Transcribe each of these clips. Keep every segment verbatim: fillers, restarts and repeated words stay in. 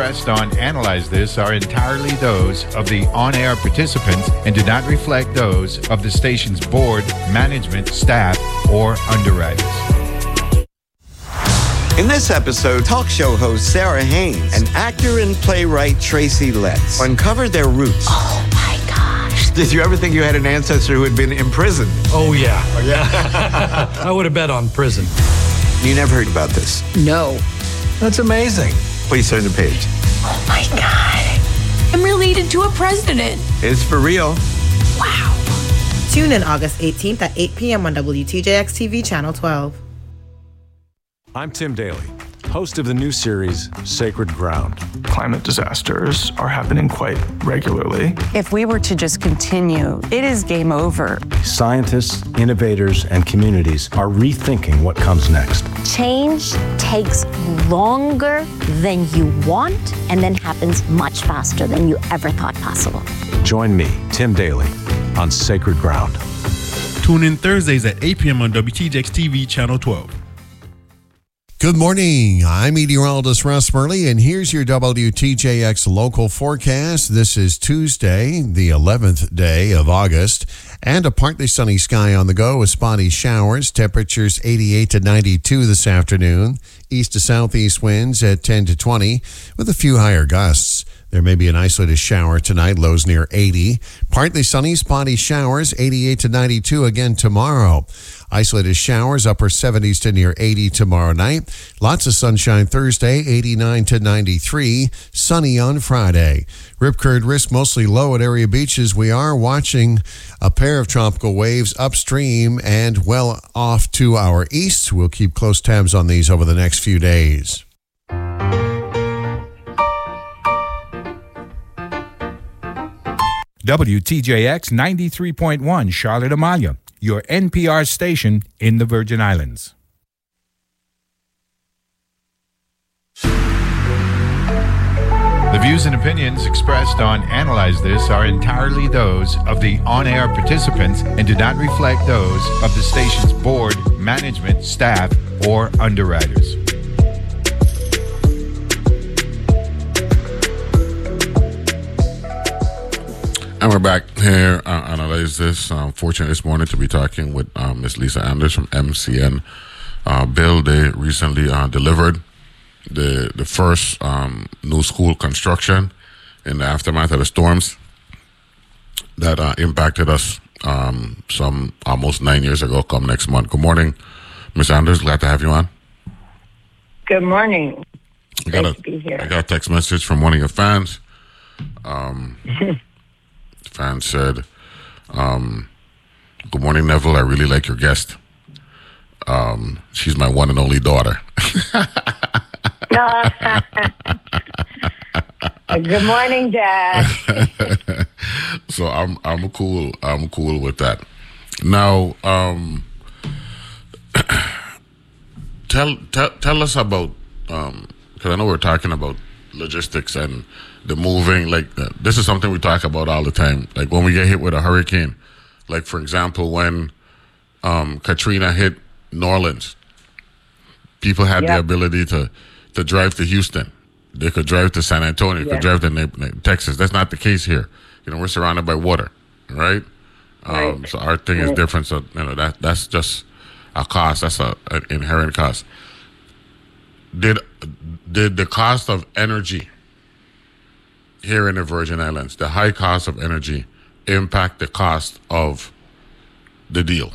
Expressed on Analyze This are entirely those of the on-air participants and do not reflect those of the station's board, management, staff, or underwriters. In this episode, talk show host Sarah Haynes and actor and playwright Tracy Letts uncover their roots. Oh my gosh. Did you ever think you had an ancestor who had been imprisoned? Oh, yeah. Oh, yeah. I would have bet on prison. You never heard about this? No. That's amazing. Please turn the page. Oh my God. I'm related to a president. It's for real. Wow. Tune in August eighteenth at eight p.m. on W T J X T V Channel twelve. I'm Tim Daly, host of the new series, Sacred Ground. Climate disasters are happening quite regularly. If we were to just continue, it is game over. Scientists, innovators, and communities are rethinking what comes next. Change takes longer than you want and then happens much faster than you ever thought possible. Join me, Tim Daly, on Sacred Ground. Tune in Thursdays at eight p.m. on W T J X T V Channel twelve. Good morning. I'm meteorologist Russ Murley, and here's your W T J X local forecast. This is Tuesday, the eleventh day of August, and a partly sunny sky on the go with spotty showers. Temperatures eighty-eight to ninety-two this afternoon. East to southeast winds at ten to twenty with a few higher gusts. There may be an isolated shower tonight, lows near eighty. Partly sunny, spotty showers, eighty-eight to ninety-two again tomorrow. Isolated showers, upper seventies to near eighty tomorrow night. Lots of sunshine Thursday, eighty-nine to ninety-three. Sunny on Friday. Rip current risk mostly low at area beaches. We are watching a pair of tropical waves upstream and well off to our east. We'll keep close tabs on these over the next few days. W T J X ninety-three point one Charlotte Amalia, your N P R station in the Virgin Islands. The views and opinions expressed on Analyze This are entirely those of the on-air participants and do not reflect those of the station's board, management, staff, or underwriters. And we're back here on uh, Analyze This. I'm fortunate this morning to be talking with um, Miss Lisa Anders from M C N. Uh, Bill, they recently uh, delivered the the first um, new school construction in the aftermath of the storms that uh, impacted us um, some almost nine years ago come next month. Good morning, Miss Anders. Glad to have you on. Good morning. I got Great a, to be here. I got a text message from one of your fans. Um Fan said, um, good morning, Neville. I really like your guest. Um, she's my one and only daughter. Good morning, Dad. So I'm I'm cool. I'm cool with that. Now, um, tell tell tell us about um, because I know we're talking about logistics and the moving, like uh, this is something we talk about all the time. Like when we get hit with a hurricane, like for example, when um, Katrina hit New Orleans, people had yep. the ability to, to drive to Houston. They could drive to San Antonio, yeah. could drive to Texas. That's not the case here. You know, we're surrounded by water, right? right. Um, so our thing right. is different. So you know that that's just a cost. That's a, an inherent cost. Did did the cost of energy here in the Virgin Islands, the high cost of energy, impact the cost of the deal?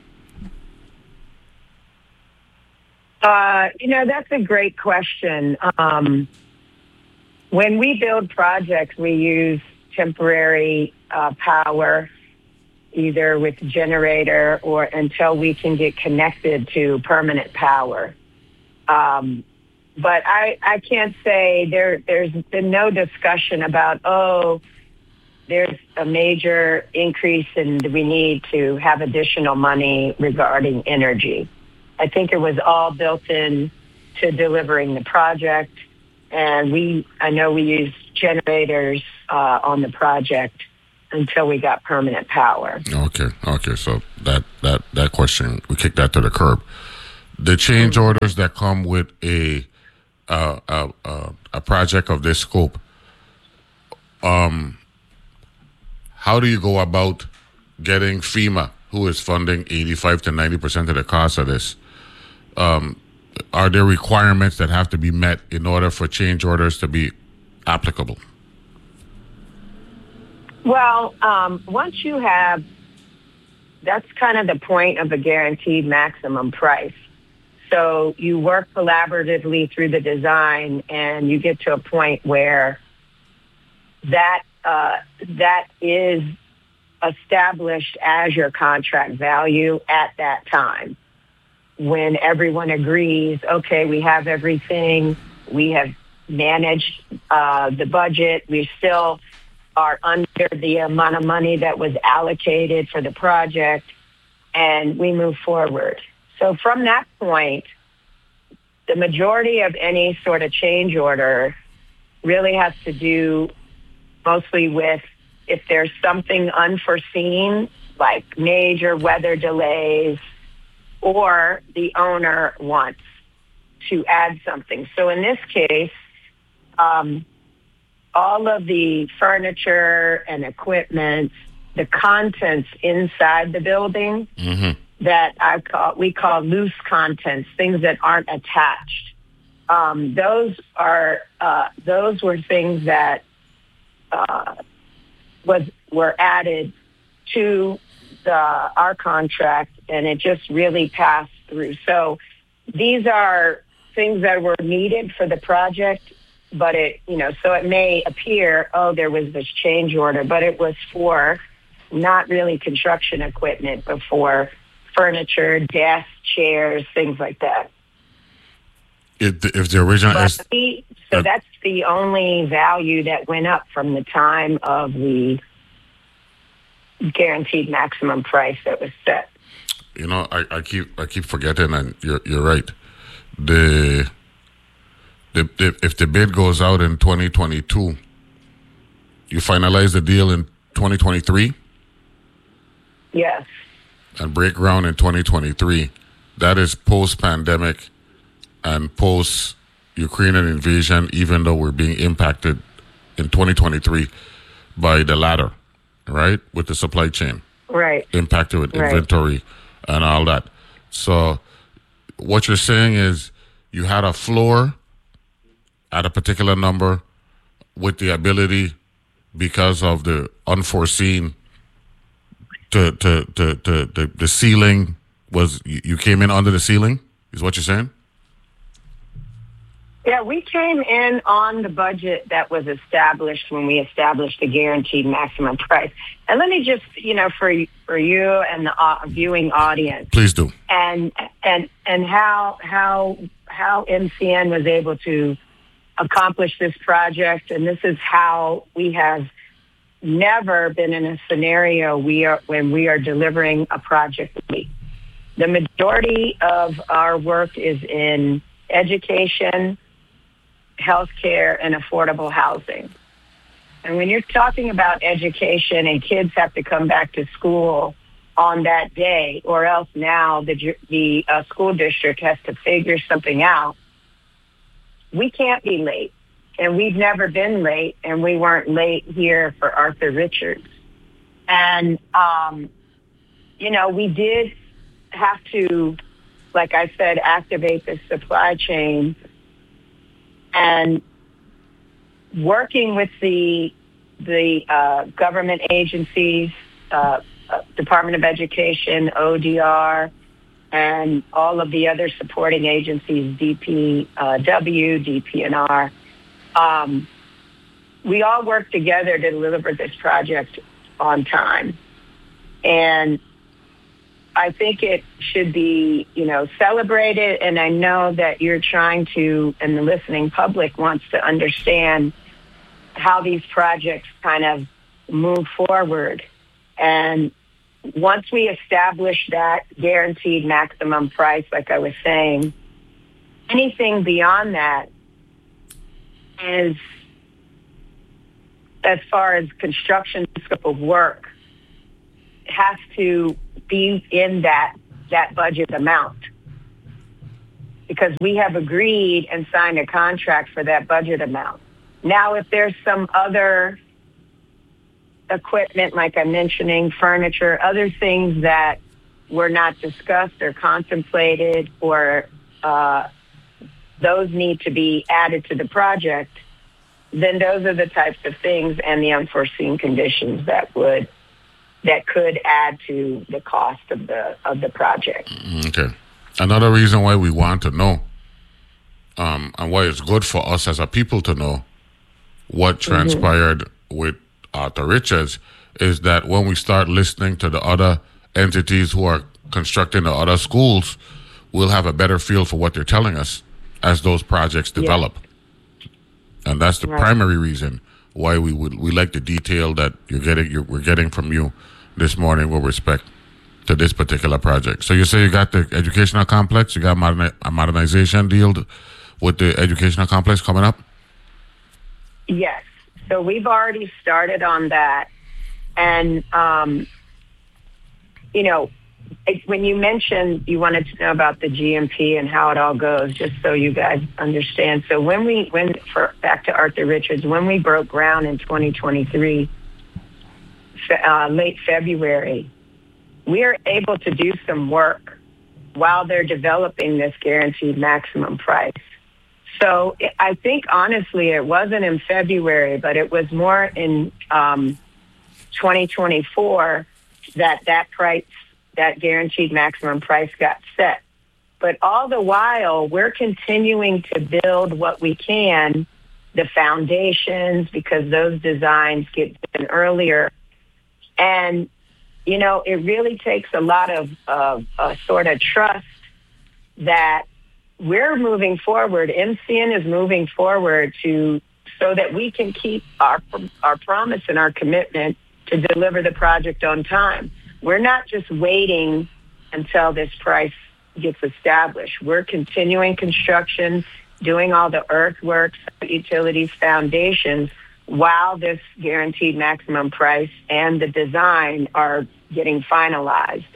Uh, you know, that's a great question. Um, when we build projects, we use temporary uh, power, either with generator or until we can get connected to permanent power. Um, But I, I can't say there, there's been no discussion about, oh, there's a major increase and we need to have additional money regarding energy. I think it was all built in to delivering the project. And we, I know we used generators uh, on the project until we got permanent power. Okay, okay. So that, that, that question, we kicked that to the curb. The change orders that come with a uh, uh, uh, a project of this scope, um, how do you go about getting FEMA, who is funding eighty-five to ninety percent of the cost of this? Um, are there requirements that have to be met in order for change orders to be applicable? Well, um, once you have, that's kind of the point of a guaranteed maximum price. So you work collaboratively through the design, and you get to a point where that uh, that is established as your contract value at that time. When everyone agrees, okay, we have everything, we have managed uh, the budget, we still are under the amount of money that was allocated for the project, and we move forward. So from that point, the majority of any sort of change order really has to do mostly with if there's something unforeseen, like major weather delays, or the owner wants to add something. So in this case, um, all of the furniture and equipment, the contents inside the building mm-hmm. that I call, we call loose contents, things that aren't attached. Um, those are uh, those were things that uh, was were added to the our contract, and it just really passed through. So these are things that were needed for the project, but it, you know, so it may appear, oh, there was this change order, but it was for not really construction equipment, but for furniture, desks, chairs, things like that. If, if the original is, the, so uh, that's the only value that went up from the time of the guaranteed maximum price that was set. You know, I, I keep I keep forgetting, and you're you're right. The, the the if the bid goes out in twenty twenty-two, you finalize the deal in twenty twenty-three. Yes. And break ground in twenty twenty-three. That is post-pandemic and post-Ukrainian invasion, even though we're being impacted in twenty twenty-three by the latter, right? With the supply chain. Right. Impacted with right. inventory and all that. So what you're saying is you had a floor at a particular number with the ability, because of the unforeseen, to to to, to, to the ceiling was, you came in under the ceiling, is what you're saying? Yeah, we came in on the budget that was established when we established the guaranteed maximum price. And let me just, you know, for for you and the uh, viewing audience, please do, and and and how how how M C N was able to accomplish this project, and this is how we have never been in a scenario we are when we are delivering a project. The majority of our work is in education, healthcare, and affordable housing. And when you're talking about education and kids have to come back to school on that day, or else now the, the uh, school district has to figure something out, we can't be late. And we've never been late, and we weren't late here for Arthur Richards. And, um, you know, we did have to, like I said, activate the supply chain. And working with the the uh, government agencies, uh, uh, Department of Education, O D R, and all of the other supporting agencies, D P W, D P N R, um, we all worked together to deliver this project on time. And I think it should be, you know, celebrated. And I know that you're trying to, and the listening public wants to understand how these projects kind of move forward. And once we establish that guaranteed maximum price, like I was saying, anything beyond that is, as far as construction scope of work, has to be in that that budget amount. because we have agreed and signed a contract for that budget amount. Now, if there's some other equipment, like I'm mentioning, furniture, other things that were not discussed or contemplated, or uh, those need to be added to the project, then those are the types of things and the unforeseen conditions that would that could add to the cost of the of the project. Okay. Another reason why we want to know, um, and why it's good for us as a people to know what transpired mm-hmm. with Arthur Richards, is that when we start listening to the other entities who are constructing the other schools, we'll have a better feel for what they're telling us as those projects develop. Yeah. And that's the right. primary reason why we would we like the detail that you're getting you're, we're getting from you this morning with respect to this particular project. So you say you got the educational complex, you got modern, a modernization deal with the educational complex coming up? Yes. So we've already started on that. And, um, you know, it, when you mentioned you wanted to know about the G M P and how it all goes, just so you guys understand. So when we, when for back to Arthur Richards, when we broke ground in twenty twenty-three, uh, late February, we are able to do some work while they're developing this guaranteed maximum price. So I think, honestly, it wasn't in February, but it was more in um, twenty twenty-four that that price, that guaranteed maximum price got set. But all the while, we're continuing to build what we can, the foundations, because those designs get done earlier. And, you know, it really takes a lot of uh, uh, sort of trust that we're moving forward. M C N is moving forward to so that we can keep our our promise and our commitment to deliver the project on time. We're not just waiting until this price gets established. We're continuing construction, doing all the earthworks, utilities, foundations, while this guaranteed maximum price and the design are getting finalized.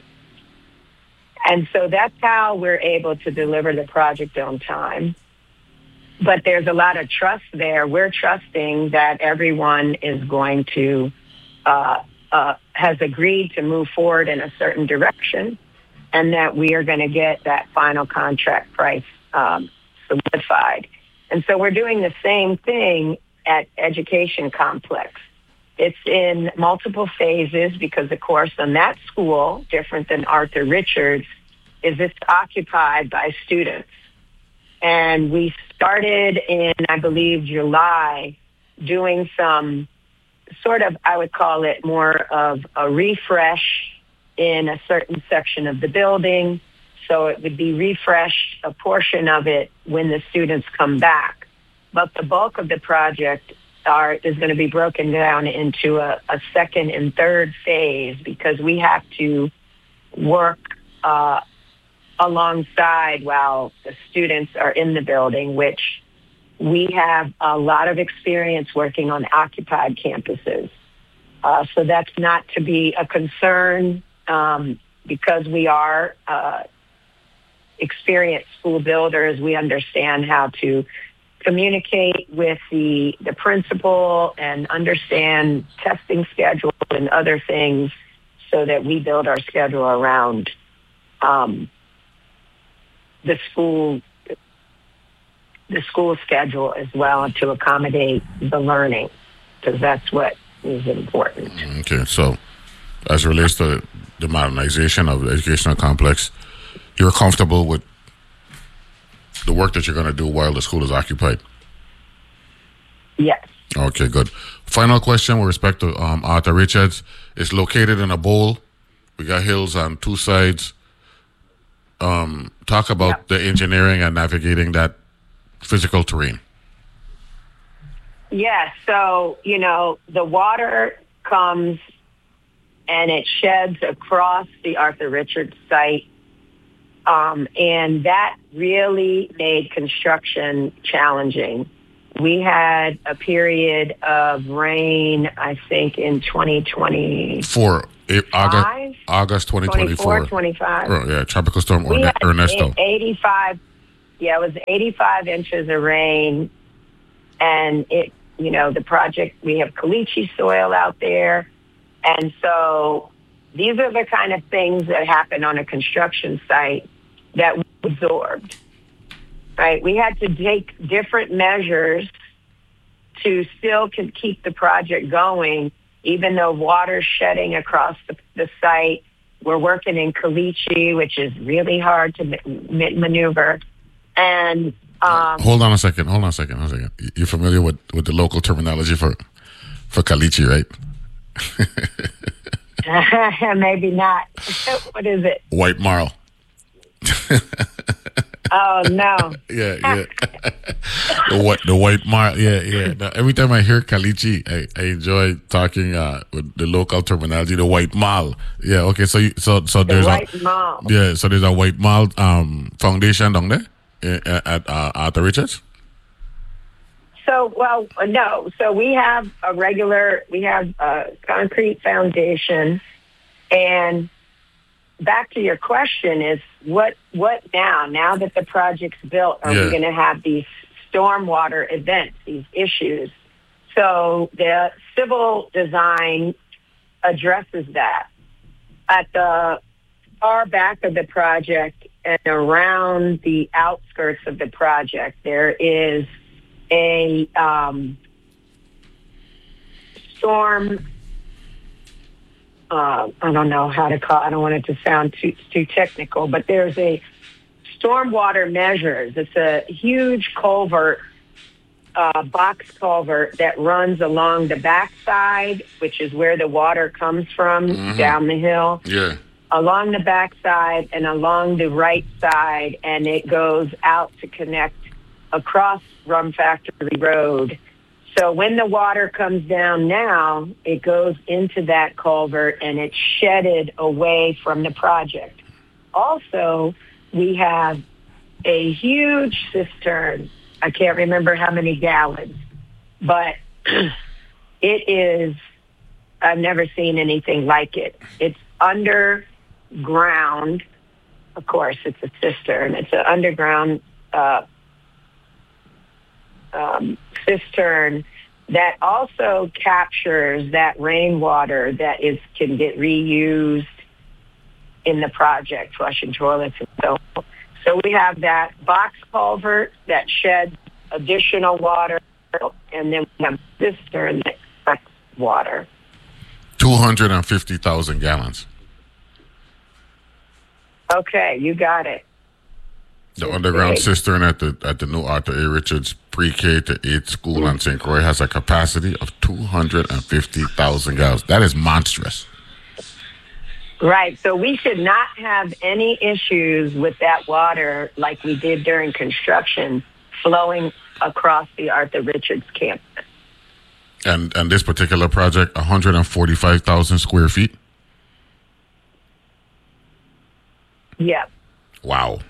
And so that's how we're able to deliver the project on time. But there's a lot of trust there. We're trusting that everyone is going to, uh, uh, has agreed to move forward in a certain direction, and that we are going to get that final contract price um, solidified. And so we're doing the same thing at Education Complex. It's in multiple phases because, of course, on that school, different than Arthur Richards, is it's occupied by students. And we started in, I believe, July, doing some sort of, I would call it more of a refresh in a certain section of the building. So it would be refreshed, a portion of it, when the students come back. But the bulk of the project are, is going to be broken down into a, a second and third phase, because we have to work uh, alongside while the students are in the building, which we have a lot of experience working on occupied campuses. Uh, so that's not to be a concern um, because we are uh, experienced school builders. We understand how to communicate with the, the principal and understand testing schedule and other things so that we build our schedule around um, the school the school schedule as well, to accommodate the learning, because that's what is important. Okay, so as it relates to the modernization of the educational complex, you're comfortable with the work that you're going to do while the school is occupied? Yes. Okay, good. Final question with respect to um, Arthur Richards. It's located in a bowl. We got hills on two sides. Um, talk about yep. the engineering and navigating that physical terrain. Yeah, so, you know, the water comes and it sheds across the Arthur Richards site. Um, and that really made construction challenging. We had a period of rain, I think, in twenty twenty-four. August, August twenty twenty-four. twenty-four, twenty-five. Oh, yeah, Tropical Storm we Ernesto. eighty-five yeah, it was eighty-five inches of rain, and it, you know, the project, we have caliche soil out there, and so these are the kind of things that happen on a construction site that we absorbed, right? We had to take different measures to still can keep the project going, even though water's shedding across the, the site. We're working in caliche, which is really hard to ma- maneuver. And um, hold on a second. Hold on a second. Hold on a second. You're familiar with, with the local terminology for for caliche, right? Maybe not. What is it? White marl. Oh no! yeah, yeah. the white, the white marl. Yeah, yeah. Now, every time I hear caliche, I, I enjoy talking uh, with the local terminology. The white marl. Yeah. Okay. So, you, so, so The there's white a marl. yeah. So there's a white marl um, foundation down there uh, at uh, Arthur Richards. So, well, no. So we have a regular, we have a concrete foundation, and back to your question is what what now? Now that the project's built, are Yeah. we going to have these stormwater events, these issues? So the civil design addresses that. At the far back of the project and around the outskirts of the project, there is a um, storm. Uh, I don't know how to call. I don't want it to sound too too technical, but there's a stormwater measures. It's a huge culvert, uh, box culvert that runs along the backside, which is where the water comes from Mhm. down the hill. Yeah. Along the backside and along the right side, and it goes out to connect across Rum Factory Road. So when the water comes down now, it goes into that culvert and it's shedded away from the project. Also, we have a huge cistern. I can't remember how many gallons, but it is, I've never seen anything like it. It's underground. Of course, it's a cistern. It's an underground uh, um, cistern that also captures that rainwater that is can get reused in the project, flushing toilets and so on. So we have that box culvert that sheds additional water, and then we have a cistern that collects water. two hundred fifty thousand gallons. Okay, you got it. The underground big. cistern at the at the new Arthur A. Richards pre-K to eight school on Saint Croix has a capacity of two hundred fifty thousand gallons. That is monstrous. Right. So we should not have any issues with that water like we did during construction flowing across the Arthur Richards campus. And and this particular project, one hundred forty-five thousand square feet. Yep. Wow.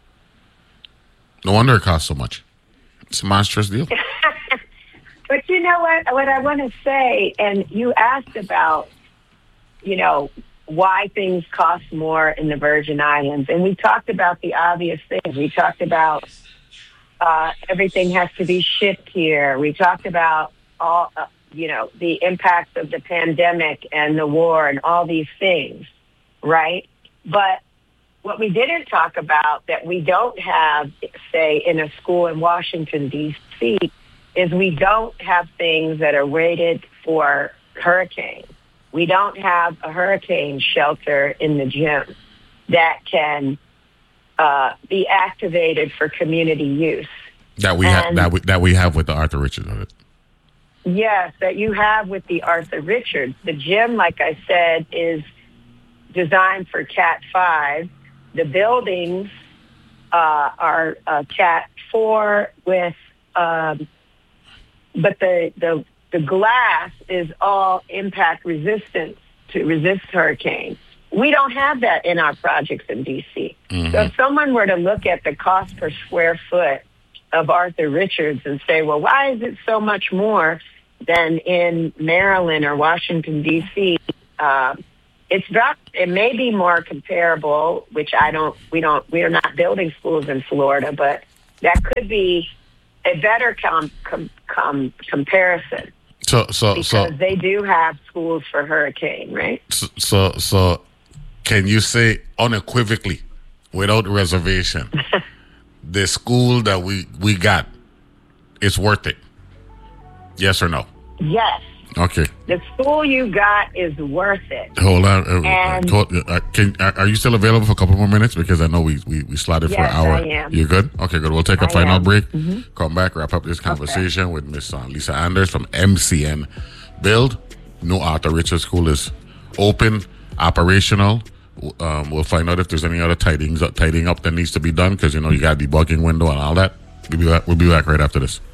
No wonder it costs so much. It's a monstrous deal. But you know what? What I want to say, and you asked about, you know, why things cost more in the Virgin Islands. And we talked about the obvious things. We talked about uh, everything has to be shipped here. We talked about all, uh, you know, the impacts of the pandemic and the war and all these things, right? But what we didn't talk about that we don't have, say, in a school in Washington, D C, is we don't have things that are rated for hurricanes. We don't have a hurricane shelter in the gym that can uh, be activated for community use. That we have that we, that we have with the Arthur Richards of it. Yes, that you have with the Arthur Richards. The gym, like I said, is designed for Cat five. The buildings uh, are uh, Cat four with, um, but the, the the glass is all impact resistant to resist hurricanes. We don't have that in our projects in D C. Mm-hmm. So if someone were to look at the cost per square foot of Arthur Richards and say, well, why is it so much more than in Maryland or Washington, D C? Uh, it's not, it may be more comparable, which I don't, we don't, we are not building schools in Florida, but that could be a better com- com- com- comparison. So, so, because so they do have schools for hurricane, right? So, so, so can you say unequivocally, without reservation, the school that we, we got is worth it? Yes or no? Yes. Okay. The school you got is worth it. Hold on. Uh, And- hold- uh, can, are are you still available for a couple more minutes? Because I know we, we, we slotted for an Yes, hour. I am. You good? Okay, good. We'll take a I final am. break. Mhm. Come back, wrap up this conversation with Miss uh, Lisa Anders from M C N Build. New Arthur Richards School is open, operational. Um, we'll find out if there's any other tidings, tidying up that needs to be done because, you know, you got debugging window and all that. We'll be back, we'll be back right after this.